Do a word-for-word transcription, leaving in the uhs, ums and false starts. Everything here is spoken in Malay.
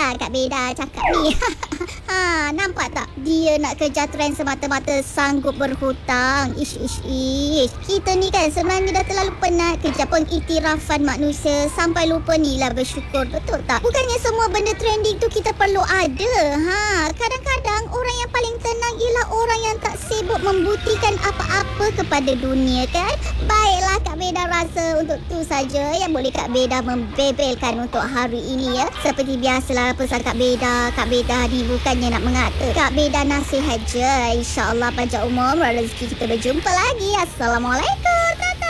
lah Kak Beda cakap ni. Ha, nampak tak? Dia nak kejar trend semata-mata sanggup berhutang. Ish, ish, ish. Kita ni kan sebenarnya dah terlalu penat kejar pengiktirafan manusia sampai lupa ni lah bersyukur. Betul tak? Bukannya semua benda trending tu kita perlu ada. Ha, kadang-kadang orang yang paling tenang ialah orang yang tak sibuk membuktikan apa-apa kepada dunia kan? Baiklah Kak Beda rasa untuk tu saja yang boleh Kak Beda membebelkan untuk hari ini ya. Seperti biasalah pesan Kak Beda. Kak Beda ni bukannya nak mengata. Kak Beda nasihat je. InsyaAllah panjang umur rezeki kita berjumpa lagi. Assalamualaikum.